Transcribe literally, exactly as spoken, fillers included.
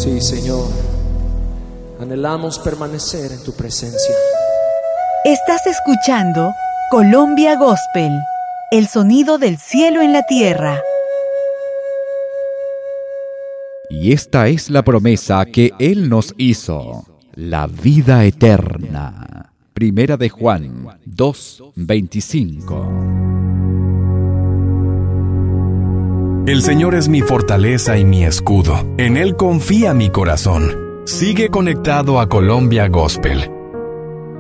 Sí, Señor, anhelamos permanecer en tu presencia. Estás escuchando Colombia Gospel, el sonido del cielo en la tierra. Y esta es la promesa que Él nos hizo, la vida eterna. Primera de Juan dos, veinticinco. El Señor es mi fortaleza y mi escudo. En Él confía mi corazón. Sigue conectado a Colombia Gospel